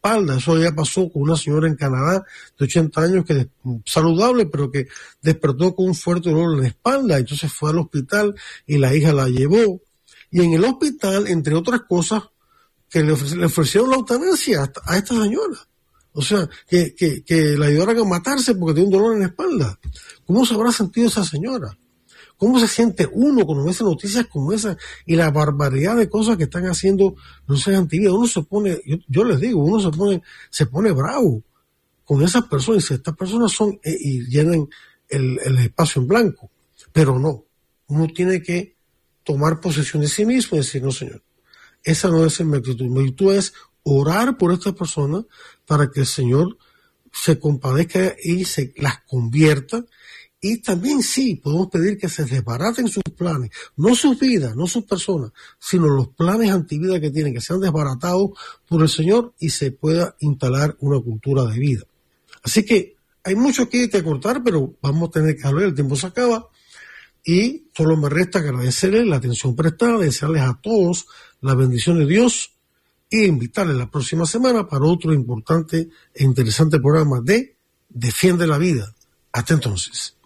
espalda. Eso ya pasó con una señora en Canadá de 80 años que saludable, pero que despertó con un fuerte dolor en la espalda. Entonces fue al hospital y la hija la llevó. Y en el hospital, entre otras cosas, que le ofrecieron la eutanasia a esta señora. O sea, que la ayudaran a matarse porque tiene un dolor en la espalda. ¿Cómo se habrá sentido esa señora? ¿Cómo se siente uno cuando ve noticias como esa y la barbaridad de cosas que están haciendo los seres antividas? Uno se pone, yo les digo, uno se pone bravo con esas personas. Y si estas personas son y llenan el espacio en blanco. Pero no, uno tiene que tomar posesión de sí mismo y decir, no, señor, esa no es mi actitud. Mi actitud es orar por estas personas para que el Señor se compadezca y se las convierta. Y también sí, podemos pedir que se desbaraten sus planes, no sus vidas, no sus personas, sino los planes antivida que tienen, que sean desbaratados por el Señor y se pueda instalar una cultura de vida. Así que hay mucho que cortar, pero vamos a tener que hablar, el tiempo se acaba y solo me resta agradecerles la atención prestada, desearles a todos la bendición de Dios e invitarles la próxima semana para otro importante e interesante programa de Defiende la Vida. Hasta entonces.